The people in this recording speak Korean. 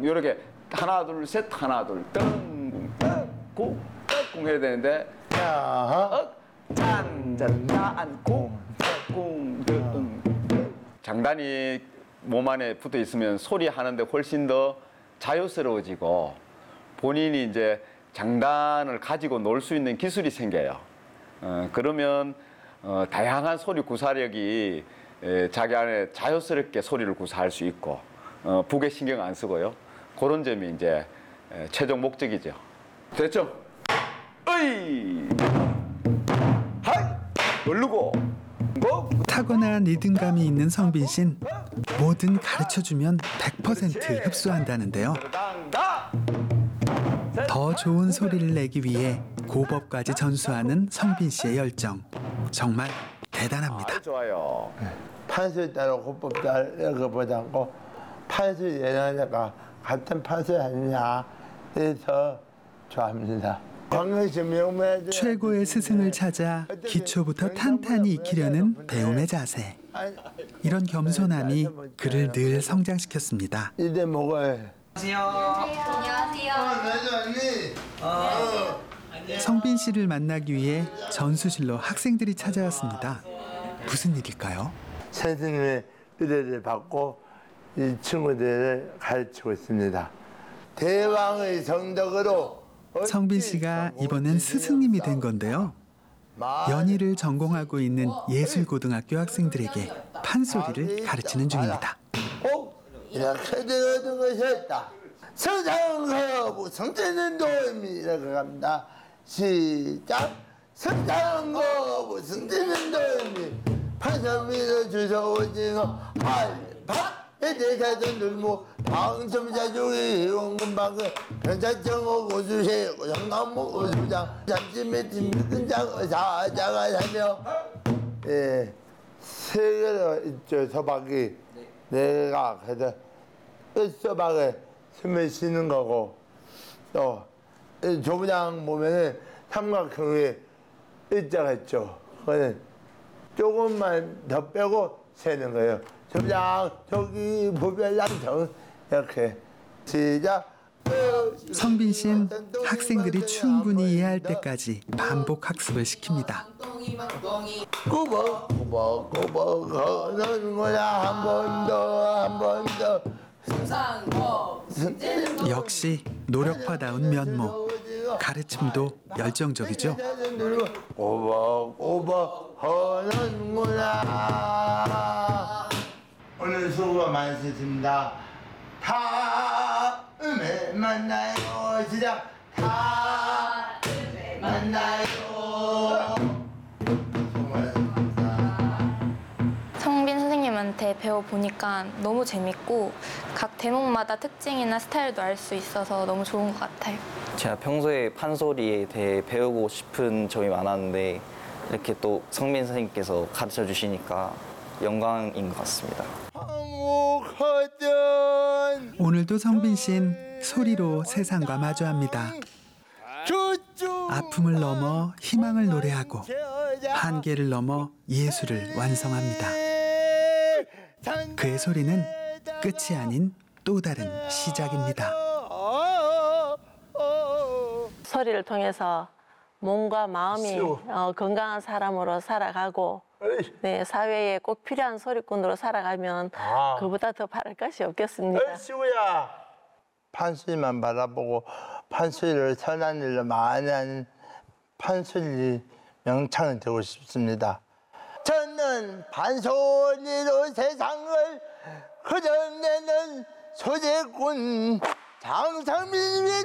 이렇게 하나 둘 셋 하나 둘 뜬궁 뜬궁 뜬궁 해야 되는데 짠짠짠궁 뜬궁 뜬궁. 장단이 몸 안에 붙어 있으면 소리 하는데 훨씬 더 자유스러워지고 본인이 이제 장단을 가지고 놀 수 있는 기술이 생겨요. 그러면 다양한 소리 구사력이 자기 안에 자연스럽게 소리를 구사할 수 있고 북에 신경 안 쓰고요. 그런 점이 이제 최종 목적이죠. 됐죠? 어이, 하이, 누르고. 타고난 리듬감이 있는 성빈 씨는 뭐든 가르쳐주면 100% 흡수한다는데요. 더 좋은 소리를 내기 위해 고법까지 전수하는 성빈 씨의 열정 정말 대단합니다. 좋아요. 판소리 따로 고법 따로 이렇게 보지 않고 판소리 예능하니까 같은 판소리 아니냐 그래서 좋아합니다. 최고의 스승을 찾아 기초부터 탄탄히 익히려는 배움의 자세. 이런 겸손함이 그를 늘 성장시켰습니다. 이제 먹어요. 안녕하세요. 성빈 씨를 만나기 위해 전수실로 학생들이 찾아왔습니다. 무슨 일일까요? 선생님의 의뢰를 받고 이 친구들을 가르치고 있습니다. 대왕의 정덕으로 성빈 씨가 이번엔 스승님이 된 건데요. 연희를 전공하고 있는 예술고등학교 학생들에게 판소리를 가르치는 중입니다. 이렇게 되어든 것이었다. 성장하고 성제는 도움이 이렇게 갑니다. 시작. 성장하고 성제는 도움이 판사미로 주소오징어 알파 대사전 들모 당첨자 중에 원금방을 변사청호 고수세 영남모 고수장 잠시매 팀근장 의사자가 하며 세 개로 있죠. 서박이 내가 그래서 끝서박에 숨을 쉬는 거고 또 조부장 보면은 삼각형에 일자가 있죠. 그거는 조금만 더 빼고 세는 거예요. 조부장 저기 보별량정 이렇게 시작. 성빈 씨는 학생들이 충분히 이해할 때까지 반복 학습을 시킵니다. 꾸벅꾸벅꾸벅 거는 거야 한 번 더. 역시 노력파다운 면모. 가르침도 열정적이죠. 꾸벅꾸벅 하는구나. 오늘 수고가 많으셨습니다. 다음에 만나요. 시작. 다음에 만나요. 성빈 선생님한테 배워보니까 너무 재밌고 각 대목마다 특징이나 스타일도 알 수 있어서 너무 좋은 것 같아요. 제가 평소에 판소리에 대해 배우고 싶은 점이 많았는데 이렇게 또 성빈 선생님께서 가르쳐 주시니까 영광인 것 같습니다. 오늘도 성빈 씨는 소리로 세상과 마주합니다. 아픔을 넘어 희망을 노래하고 한계를 넘어 예술을 완성합니다. 그의 소리는 끝이 아닌 또 다른 시작입니다. 소리를 통해서 몸과 마음이 건강한 사람으로 살아가고 네, 사회에 꼭 필요한 소리꾼으로 살아가면 그보다 더 바랄 것이 없겠습니다. 시구야. 판소리만 바라보고 판소리를 선한 일로 많이 하는 판소리 명창이 되고 싶습니다. 저는 판소리로 세상을 흐려내는 소재꾼 장성민입니다.